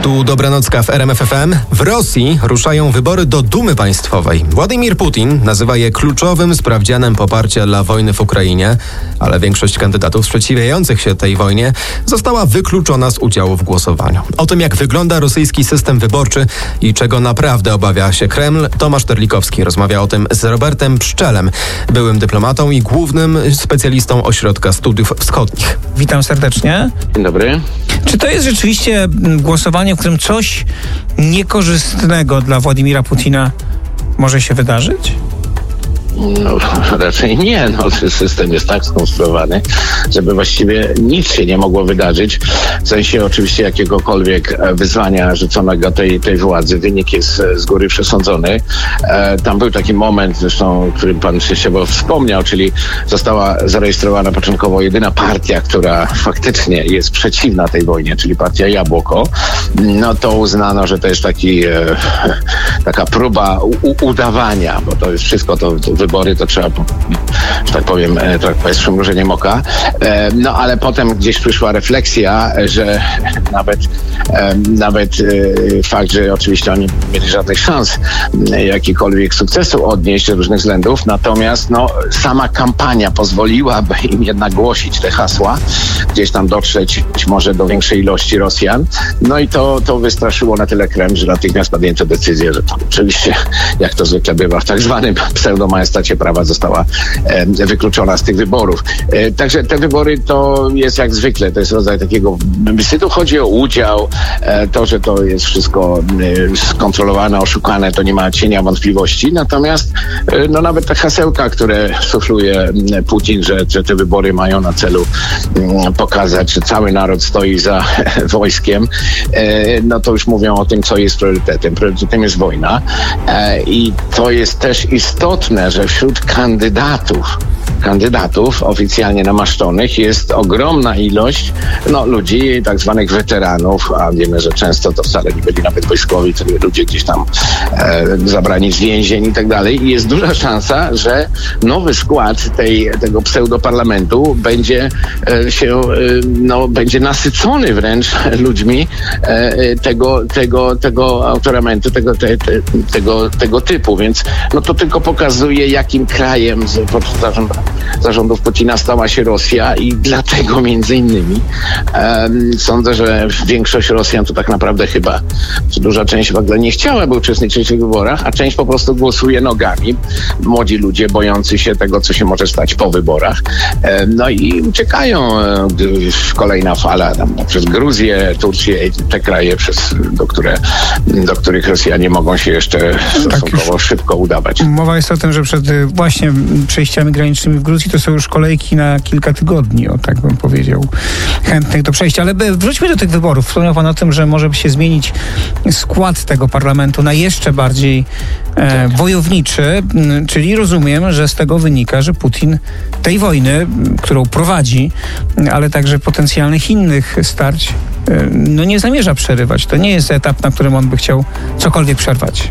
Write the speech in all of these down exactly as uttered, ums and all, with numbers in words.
Tu Dobranocka w R M F F M. W Rosji ruszają wybory do Dumy Państwowej. Władimir Putin nazywa je kluczowym sprawdzianem poparcia dla wojny w Ukrainie, ale większość kandydatów sprzeciwiających się tej wojnie została wykluczona z udziału w głosowaniu. O tym, jak wygląda rosyjski system wyborczy i czego naprawdę obawia się Kreml, Tomasz Terlikowski rozmawia o tym z Robertem Pszczelem, byłym dyplomatą i głównym specjalistą Ośrodka Studiów Wschodnich. Witam serdecznie. Dzień dobry. Czy to jest rzeczywiście głosowanie, w którym coś niekorzystnego dla Władimira Putina może się wydarzyć? No, raczej nie. No, system jest tak skonstruowany, żeby właściwie nic się nie mogło wydarzyć. W sensie oczywiście jakiegokolwiek wyzwania rzuconego tej, tej władzy. Wynik jest z góry przesądzony. E, tam był taki moment, zresztą, o którym pan się wspomniał, czyli została zarejestrowana początkowo jedyna partia, która faktycznie jest przeciwna tej wojnie, czyli partia Jabłoko. No to uznano, że to jest taki, e, taka próba u, udawania, bo to jest wszystko to, to wybory, to trzeba, że tak powiem, tak powiem, z przymrużeniem oka. No ale potem gdzieś przyszła refleksja, że nawet, nawet fakt, że oczywiście oni nie mieli żadnych szans jakikolwiek sukcesu odnieść z różnych względów, natomiast no, sama kampania pozwoliłaby im jednak głosić te hasła, gdzieś tam dotrzeć być może do większej ilości Rosjan. No i to, to wystraszyło na tyle Kreml, że natychmiast podjęto decyzję, że to oczywiście, jak to zwykle bywa w tak zwanym pseudomajestacie prawa, została e, wykluczona z tych wyborów. E, także te wybory to jest jak zwykle, to jest rodzaj takiego tu chodzi o udział, e, to, że to jest wszystko e, skontrolowane, oszukane, to nie ma cienia wątpliwości. Natomiast e, no nawet te hasełka, które sufluje Putin, że, że te wybory mają na celu m, pokazać, że cały naród stoi za e, wojskiem, e, no to już mówią o tym, co jest priorytetem. Priorytetem jest wojna e, i to jest też istotne, że wśród kandydatów, kandydatów oficjalnie namaszczonych jest ogromna ilość no, ludzi, tak zwanych weteranów, a wiemy, że często to wcale nie byli nawet wojskowi, to ludzie gdzieś tam e, zabrani z więzień i tak dalej. I jest duża szansa, że nowy skład tej, tego pseudoparlamentu będzie e, się, e, no, będzie nasycony wręcz ludźmi e, tego, tego, tego autoramentu, tego, te, te, tego, tego typu. Więc no, to tylko pokazuje, jakim krajem z, pod zarządów, zarządów Putina stała się Rosja i dlatego między innymi um, sądzę, że większość Rosjan to tak naprawdę chyba, czy duża część w ogóle nie chciałaby uczestniczyć w tych wyborach, a część po prostu głosuje nogami. Młodzi ludzie bojący się tego, co się może stać po wyborach. Um, no i czekają um, kolejna fala tam, przez Gruzję, Turcję i te kraje, przez, do, które, do których Rosjanie mogą się jeszcze stosunkowo tak szybko udawać. Mowa jest o tym, że przed właśnie przejściami granicznymi w Gruzji to są już kolejki na kilka tygodni, o tak bym powiedział, chętnych do przejścia. Ale wróćmy do tych wyborów. Wspomniał pan o tym, że może się zmienić skład tego parlamentu na jeszcze bardziej e, wojowniczy, czyli rozumiem, że z tego wynika, że Putin tej wojny, którą prowadzi, ale także potencjalnych innych starć, e, no nie zamierza przerywać. To nie jest etap, na którym on by chciał cokolwiek przerwać.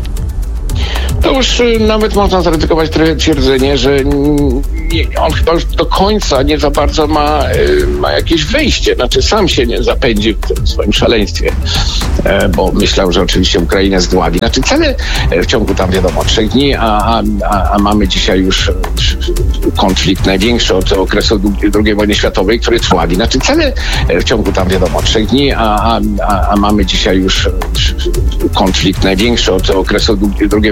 To już nawet można zaryzykować trochę twierdzenie, że nie, on chyba już do końca nie za bardzo ma, ma jakieś wyjście. Znaczy sam się nie zapędził w tym swoim szaleństwie, bo myślał, że oczywiście Ukrainę zdławi. Znaczy cele w ciągu tam wiadomo trzech dni, a, a, a mamy dzisiaj już konflikt największy od okresu drugiej wojny światowej, który trwa. Znaczy cele w ciągu tam wiadomo trzech dni, a, a, a mamy dzisiaj już konflikt największy od okresu drugiej